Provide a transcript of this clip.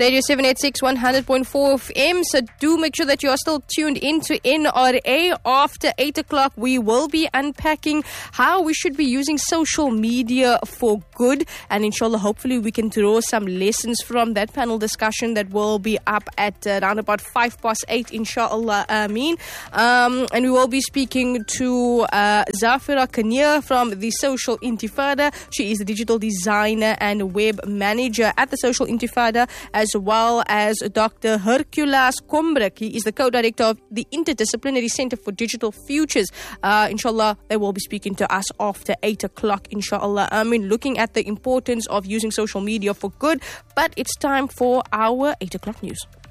Radio 786 100.4 FM. So do make sure that you are still tuned in to NRA. After 8 o'clock, we will be unpacking how we should be using social media for good. And inshallah, hopefully we can draw some lessons from that panel discussion that will be up at around about 8:05, inshallah, ameen. And we will be speaking to Zafira Kania from the Social Intifada. She is the digital designer and web manager at the Social Intifada, as well as Dr. Hercules Kombrek. He is the co-director of the Interdisciplinary Center for Digital Futures. Inshallah, they will be speaking to us after 8 o'clock, inshallah. Looking at the importance of using social media for good. But it's time for our 8 o'clock news.